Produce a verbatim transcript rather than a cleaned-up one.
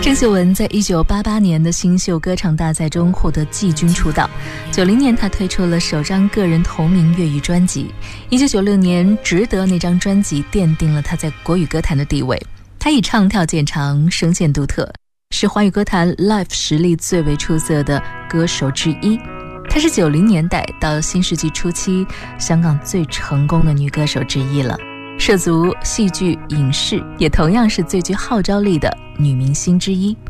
郑秀文在一九八八年的新秀歌唱大赛中获得季军出道，九零年她推出了首张个人同名粤语专辑，一九九六年《值得》那张专辑奠定了她在国语歌坛的地位。她以唱跳见长，声线独特，是华语歌坛 live 实力最为出色的歌手之一。她是九零年代到新世纪初期香港最成功的女歌手之一了，涉足戏剧、影视，也同样是最具号召力的女明星之一。